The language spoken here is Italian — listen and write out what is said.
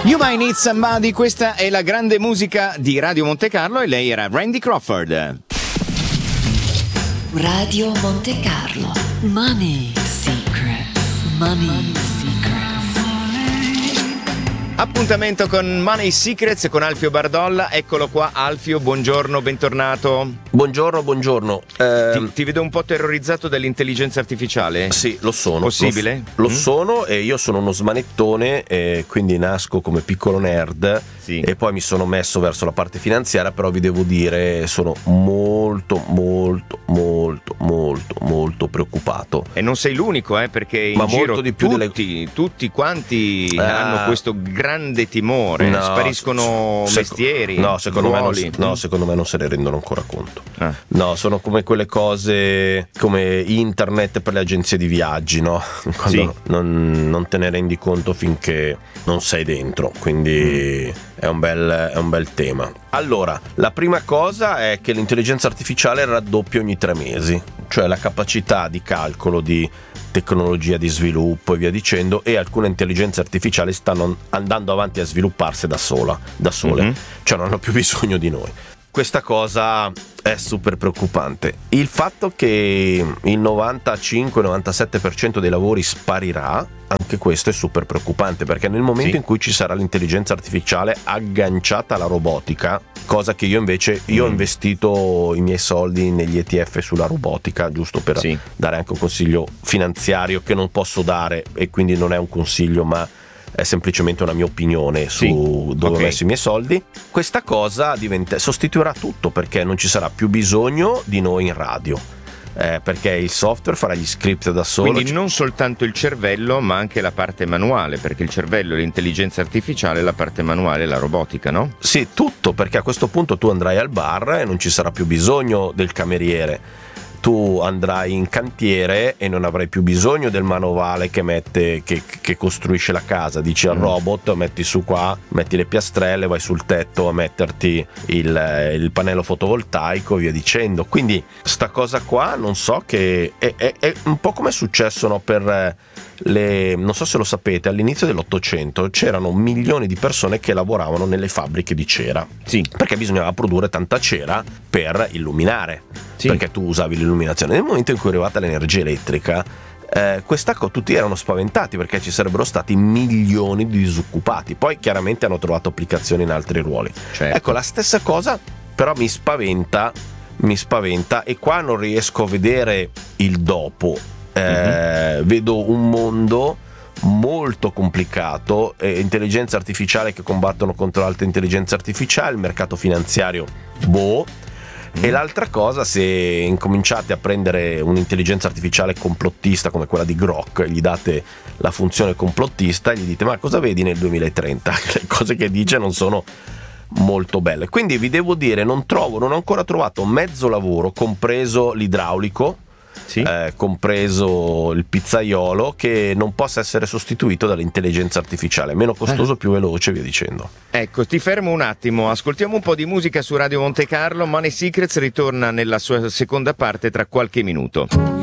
You Might Need Somebody, questa è la grande musica di Radio Monte Carlo e lei era Randy Crawford. Radio Monte Carlo. Money Secrets. Money Secrets. Appuntamento con Money Secrets con Alfio Bardolla. Eccolo qua, Alfio, buongiorno, bentornato. Buongiorno. Ti vedo un po' terrorizzato dall'intelligenza artificiale? Sì, lo sono. Possibile? Lo sono, e io sono uno smanettone, quindi nasco come piccolo nerd, sì. E poi mi sono messo verso la parte finanziaria, però vi devo dire sono molto preoccupato. E non sei l'unico, perché in Ma giro molto di più tutti quanti hanno questo grande timore. Spariscono mestieri, secondo me non se ne rendono ancora conto. No, sono come quelle cose come internet per le agenzie di viaggi, no? Quando non te ne rendi conto finché non sei dentro, quindi è un bel tema. Allora, la prima cosa è che l'intelligenza artificiale raddoppia ogni 3 mesi, cioè la capacità di calcolo di tecnologia di sviluppo e via dicendo, e alcune intelligenze artificiali stanno andando avanti a svilupparsi da sole, cioè non hanno più bisogno di noi. Questa cosa è super preoccupante. Il fatto che il 95-97% dei lavori sparirà, anche questo è super preoccupante, perché nel momento in cui ci sarà l'intelligenza artificiale agganciata alla robotica, cosa che io invece ho investito i miei soldi negli ETF sulla robotica, giusto per dare anche un consiglio finanziario che non posso dare, e quindi non è un consiglio ma è semplicemente una mia opinione su dove ho messo i miei soldi. Questa cosa sostituirà tutto, perché non ci sarà più bisogno di noi in radio, perché il software farà gli script da solo. Quindi non soltanto il cervello, ma anche la parte manuale, perché il cervello è l'intelligenza artificiale, la parte manuale è la robotica, no? Sì, tutto, perché a questo punto tu andrai al bar e non ci sarà più bisogno del cameriere. Tu andrai in cantiere e non avrai più bisogno del manovale che costruisce la casa. Dici al robot: metti su qua, metti le piastrelle, vai sul tetto a metterti il pannello fotovoltaico e via dicendo. Quindi sta cosa qua, non so, che è un po' come è successo, no, per non so se lo sapete, all'inizio dell'Ottocento c'erano milioni di persone che lavoravano nelle fabbriche di cera, perché bisognava produrre tanta cera per illuminare, perché tu usavi l'illuminazione. Nel momento in cui è arrivata l'energia elettrica, tutti erano spaventati, perché ci sarebbero stati milioni di disoccupati. Poi chiaramente hanno trovato applicazioni in altri ruoli. Ecco, la stessa cosa però mi spaventa, e qua non riesco a vedere il dopo. Vedo un mondo molto complicato, intelligenza artificiale che combattono contro altre intelligenze artificiali, il mercato finanziario e l'altra cosa, se incominciate a prendere un'intelligenza artificiale complottista come quella di Grok, gli date la funzione complottista e gli dite: ma cosa vedi nel 2030? Le cose che dice non sono molto belle. Quindi vi devo dire, non ho ancora trovato mezzo lavoro, compreso l'idraulico, compreso il pizzaiolo, che non possa essere sostituito dall'intelligenza artificiale. Meno costoso, più veloce, via dicendo. Ecco, ti fermo un attimo, ascoltiamo un po' di musica su Radio Monte Carlo. Money Secrets ritorna nella sua seconda parte tra qualche minuto.